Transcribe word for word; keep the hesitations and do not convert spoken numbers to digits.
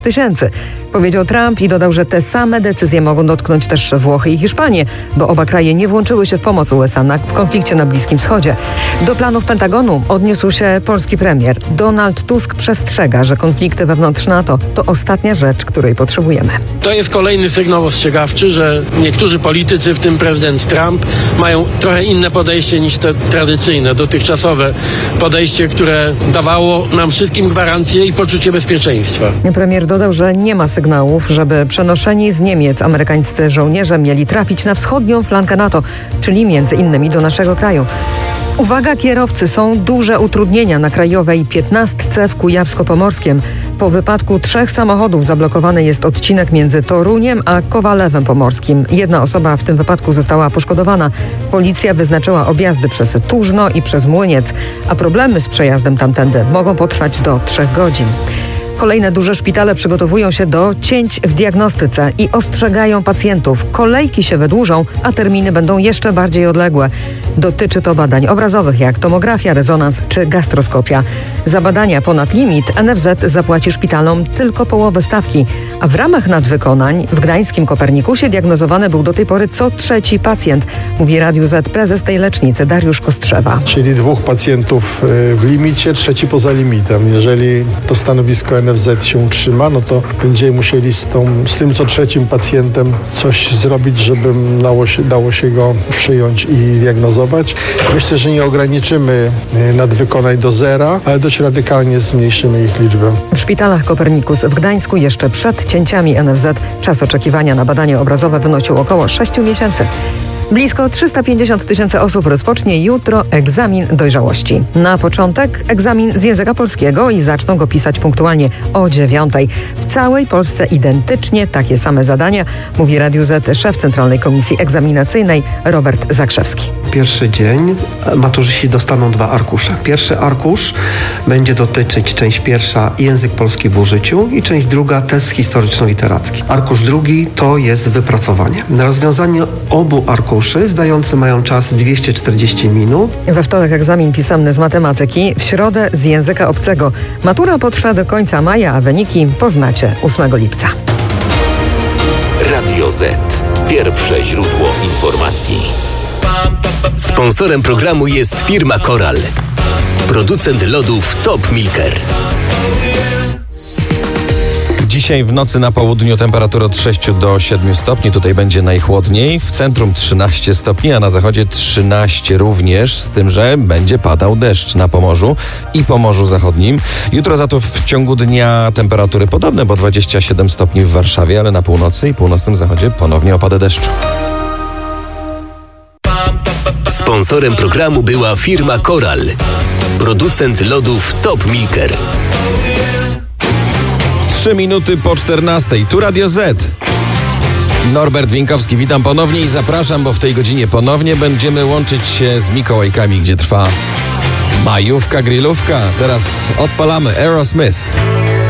tysięcy. Powiedział Trump i dodał, że te same decyzje mogą dotknąć też Włochy i Hiszpanię, bo oba kraje nie włączyły się w pomoc U S A na, w konflikcie na Bliskim Wschodzie. Do planów Pentagonu odniósł się polski premier. Donald Tusk przestrzega, że konflikty wewnątrz NATO to ostatnia rzecz, której potrzebujemy. To jest kolejny sygnał ostrzegawczy, że niektórzy politycy, w tym prezydent Trump, mają trochę inne podejście niż te tradycyjne, dotychczasowe podejście, które dawało nam wszystkim gwarancję i poczucie bezpieczeństwa. Premier dodał, że nie ma sygnałów, żeby przenoszeni z Niemiec amerykańscy żołnierze mieli trafić na wschodnią flankę NATO, czyli między innymi do naszego kraju. Uwaga kierowcy, są duże utrudnienia na krajowej piętnastce w Kujawsko-Pomorskiem. Po wypadku trzech samochodów zablokowany jest odcinek między Toruniem a Kowalewem Pomorskim. Jedna osoba w tym wypadku została poszkodowana. Policja wyznaczyła objazdy przez Tużno i przez Młyniec, a problemy z przejazdem tamtędy mogą potrwać do trzech godzin. Kolejne duże szpitale przygotowują się do cięć w diagnostyce i ostrzegają pacjentów. Kolejki się wydłużą, a terminy będą jeszcze bardziej odległe. Dotyczy to badań obrazowych jak tomografia, rezonans czy gastroskopia. Za badania ponad limit N F Z zapłaci szpitalom tylko połowę stawki, a w ramach nadwykonań w gdańskim Kopernikusie diagnozowany był do tej pory co trzeci pacjent, mówi Radiu Z prezes tej lecznicy Dariusz Kostrzewa. Czyli dwóch pacjentów w limicie, trzeci poza limitem. Jeżeli to stanowisko N F Z się utrzyma, no to będziemy musieli z, tą, z tym co trzecim pacjentem coś zrobić, żeby dało się, dało się go przyjąć i diagnozować. Myślę, że nie ograniczymy nadwykonań do zera, ale dość radykalnie zmniejszymy ich liczbę. W szpitalach Kopernikus w Gdańsku jeszcze przed cięciami N F Z czas oczekiwania na badanie obrazowe wynosił około sześciu miesięcy. Blisko trzysta pięćdziesiąt tysięcy osób rozpocznie jutro egzamin dojrzałości. Na początek egzamin z języka polskiego i zaczną go pisać punktualnie o dziewiątej. W całej Polsce identycznie takie same zadania, mówi Radiu Z szef Centralnej Komisji Egzaminacyjnej Robert Zakrzewski. Pierwszy dzień maturzyści dostaną dwa arkusze. Pierwszy arkusz będzie dotyczyć część pierwsza język polski w użyciu i część druga test historyczno-literacki. Arkusz drugi to jest wypracowanie. Na rozwiązanie obu arkuszy zdający mają czas dwieście czterdzieści minut. We wtorek egzamin pisemny z matematyki, w środę z języka obcego. Matura potrwa do końca maja, a wyniki poznacie ósmego lipca. Radio Z. Pierwsze źródło informacji. Sponsorem programu jest firma Coral. Producent lodów Top Milker. Dzisiaj w nocy na południu temperatura od sześciu do siedmiu stopni. Tutaj będzie najchłodniej. W centrum trzynaście stopni, a na zachodzie trzynaście również. Z tym, że będzie padał deszcz na Pomorzu i Pomorzu Zachodnim. Jutro za to w ciągu dnia temperatury podobne, bo dwadzieścia siedem stopni w Warszawie, ale na północy i północnym zachodzie ponownie opady deszczu. Sponsorem programu była firma Coral. Producent lodów Top Milker. Trzy minuty po czternastej. Tu Radio Z. Norbert Winkowski, witam ponownie i zapraszam, bo w tej godzinie ponownie będziemy łączyć się z Mikołajkami, gdzie trwa majówka, grillówka. Teraz odpalamy Aerosmith.